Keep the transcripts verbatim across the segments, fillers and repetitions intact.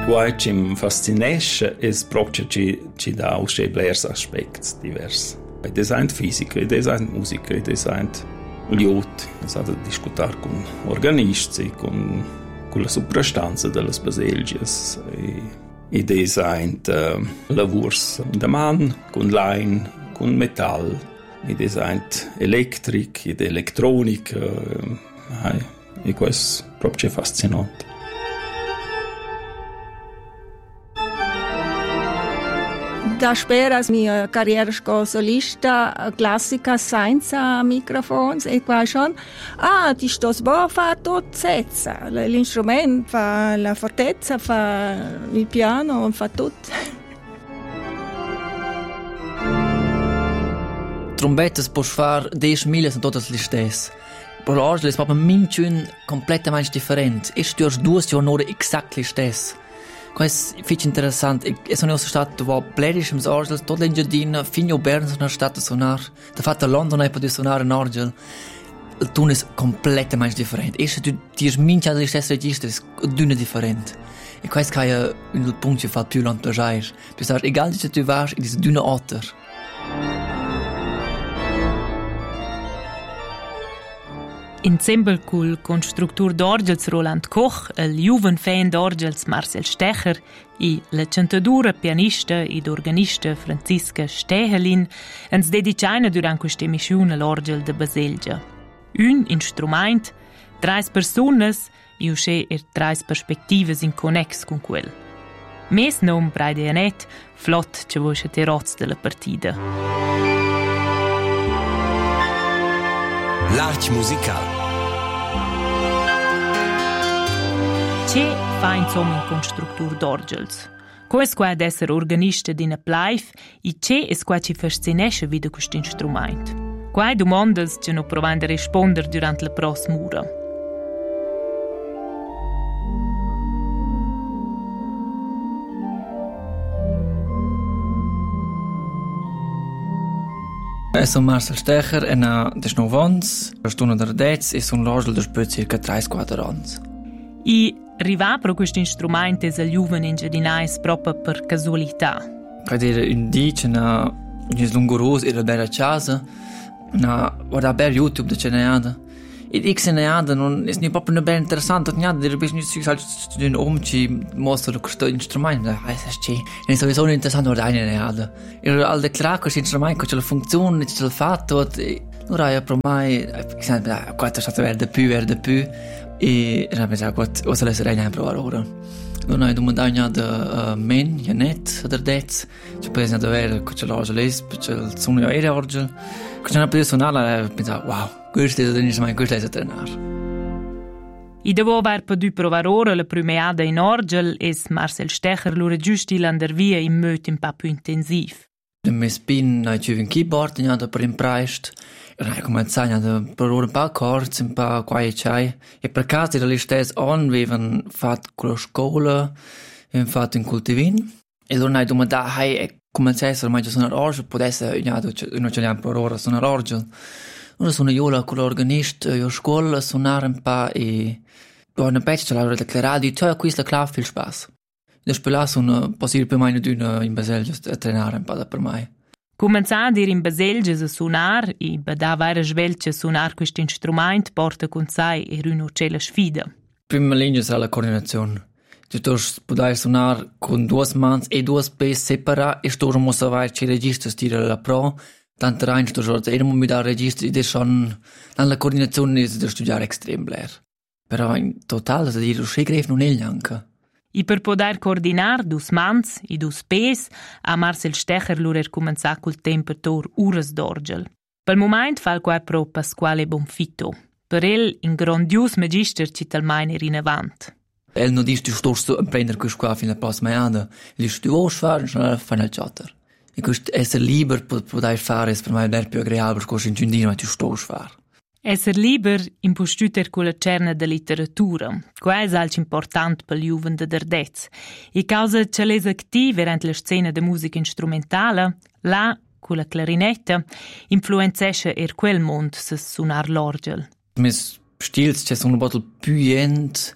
Quai ci mi fascinesce è proprio ci, ci dà uscire diversi aspetti diversi. Il design fisico, il design musica, il design liut. Si ha da discutere con organisti, con, con la soprastanza delle baselgias. Il design uh, lavors da man, con line, con metal. Il design elettrico, il elettronica. Uh, e questo è proprio fascinante. Da spera mia carriera come solista classica senza microfoni e qua schon ah ti sto sbo fa tutto senza l'instrumento fa la fortezza fa il piano fa tutto. Trombetas puoi fare dieci mille sono tutte le stesse. Per l'orgel è proprio minchun completamente differente. E tu hai due sonore esatte stesse. Questo è molto interessante. Io sono stato dove pledisch im Orgel, tutto l'ingedino, fino a Bern sono stato a suonare. Da fatto a London hai potuto suonare in Orgel. Il tono è completamente differente. E se tu ti sminci alle stesse registri, è d'una differente. E questo è il punto che fa più lento piacere. Perché egal se tu vai, è d'una altra. Ensemble col constructor d'orgels Roland Koch, il juven fan d'orgels Marcel Stecher e la cantadora, pianista ed organista Franziska Stehelin ens dedicaina durant questa emissione l'orgel de Baselgia. Un instrument, tre personas e usce er tre perspectives in connex con quel. Mes nom braide anet, flott ce vosce teroz della partida. L'Arch musicale. Che fa insomma un constructor d'orgels? Co es qua ad essere organista di una plaif e che es qua ci fascinesce vide questo strumento? Quai domandas che no provando a rispondere durante la prossima ora. Io sono Marcel Stecher e ho diciannove anni, sono da Redez e sono l'orgel da spero circa tre quattro anni. E arrivare per questo strumento è il giovane ingegneris proprio per casualità. Quando era un dì, c'è una slungorosa e una bella casa, una guarda per YouTube da c'è neada. E io se neada non è non proprio una bella interessante, neada, di repente si sa che un uomo ci mostra questo strumento, ah, è è sowieso non interessante guardare neada. E al declarare questo strumento che c'è la funzione, c'è il fatto, allora io per me, sempre quattro state verde più, verde più. E era pensato quat o se le sarei neanche provare ora. Non hai domandato da men, ja net der dez. Ci pensa da avere che l'ho letto, c'è il suono era orgel. Che non potevo suonare, pensavo wow, questo è da mai questo è da trenare. I devo aver potuto provare ora la premiata in orgel e Marcel Stecher lo giusti l'andar via in möt un po' più intensiv. De mes spin hai un keyboard in per imprest. E ho cominciato a provare un po' accordi, un po' qua e c'hai. E per caso le stesse anni avevano fatto con la scuola, avevano fatto in Cultivin. E allora ho domandato, hai cominciato ormai a suonare orgel, può essere, non ce l'abbiamo per ora a suonare orgel. Ora sono io con l'organista, io a scuola a suonare un po' e una pezza ce l'avevo declarato, e tu questa clave viel spaß. Da spela sono possibile per me d'una in Baselgia a trenare un po' per me. Cominciare a ir in Baselgia a suonar e da avere svelce a suonar questo strumento porta con sé e una cella sfida. Prima linea sarà la coordinazione. Tu devi poter suonare con due mani e due pesi separati e tu devi sapere che registri stile la pro. Tanto rein, tu devi in un momento registri ed è schon la coordinazione di studiare estrem bler. Però in totale, se dire, si greve non è neanche. E per poter coordinare dus mans e dus pes, a Marcel Stecher l'ora er cominciato col temperatur uras d'orgel. Per il momento fa il qua pro Pasquale Bonfitto. Per el in grandios magister ci talmain er in avant. El non dice tu sto a prendere questo qua fino alla prossima anno. Dice tu vuoi fare, non fai il chatter. E questo essere libero per poter fare è per me il più agreabile perché in giundino tu sto a fare. Esser liber impostuter con la cerna da letteratura. Qua è alc important per gli uven de derdez. E causa che les active durante la scena de musica instrumentale, là, con la clarinetta, influenzesce er quel mond se suonar l'orgel. Mes stils c'è sono un po' più ent,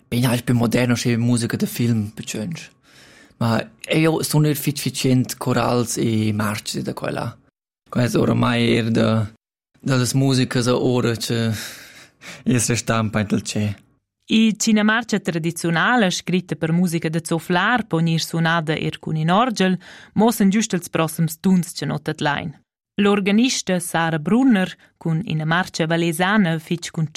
Bene, più moderno, c'è musica da film, per ma io sono il sufficiente corals e marci da quella. Questo oramai è da, dalle musiche a ora che è stampa in c'è. I cina marcia tradizionale, scritta per musica da zoflar, ponir suonada er con in orgel, mossen giusto els prossims tuns che notat line. L'organista Sara Brunner, con una marcia valesana fitch con